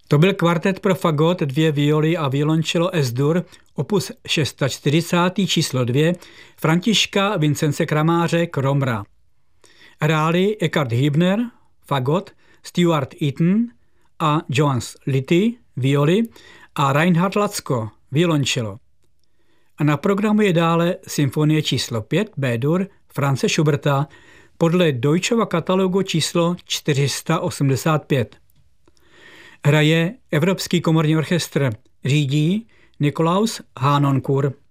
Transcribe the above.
To byl kvartet pro fagot, 2 violy a violoncello S-dur, opus 640, číslo 2, Františka Vincence Kramáře Kromra. Hráli Eckhard Hübner, fagot, Stuart Eaton a Johannes Litty, violy a Reinhard Latzko, violoncello. A na programu je dále symfonie číslo 5 B-dur Franze Schuberta podle Deutschova katalogu číslo 485. Hraje Evropský komorní orchestr, řídí Nikolaus Hanonkur.